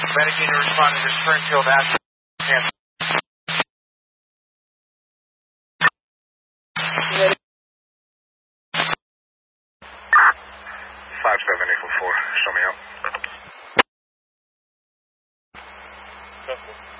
Medic unit responding to Springfield Ashland. 5784, show me out.